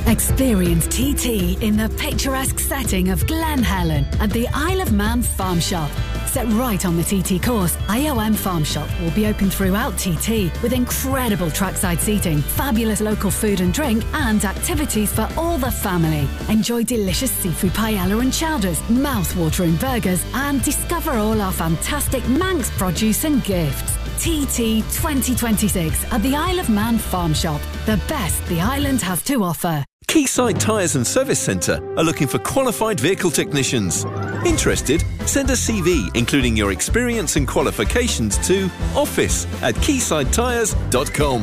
Experience TT in the picturesque setting of Glen Helen at the Isle of Man Farm Shop. Set right on the TT course, IOM Farm Shop will be open throughout TT with incredible trackside seating, fabulous local food and drink, and activities for all the family. Enjoy delicious seafood paella and chowders, mouth-watering burgers, and discover all our fantastic Manx produce and gifts. TT 2026 at the Isle of Man Farm Shop. The best the island has to offer. Quayside Tyres and Service Centre are looking for qualified vehicle technicians. Interested? Send a CV including your experience and qualifications to office@quaysidetyres.com.